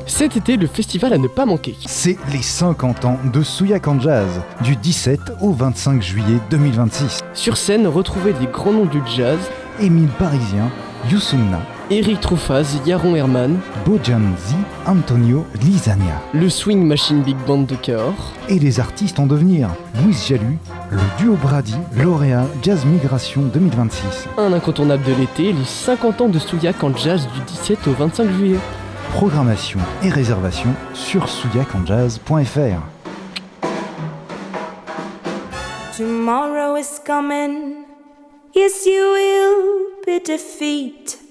Cet été, le festival à ne pas manquer. C'est les 50 ans de Souillac en Jazz, du 17 au 25 juillet 2026. Sur scène, retrouvez des grands noms du jazz. Émile Parisien, Youssoumna, Eric Truffaz, Yaron Herman, Bojan Z, Antonio Lizania. le Swing Machine Big Band de Cahors. Et les artistes en devenir, Louise Jalu, le duo Brady, lauréat Jazz Migration 2026. Un incontournable de l'été, les 50 ans de Souillac en jazz du 17 au 25 juillet. Programmation et réservation sur souillacanjazz.fr. Tomorrow is coming, yes you will be defeat.